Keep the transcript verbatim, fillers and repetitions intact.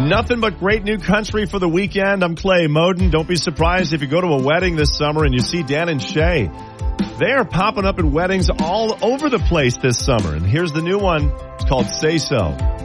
Nothing but great new country for the weekend. I'm Clay Moden. Don't be surprised if you go to a wedding this summer and you see Dan and Shay. They are popping up at weddings all over the place this summer. And here's the new one. It's called Say So.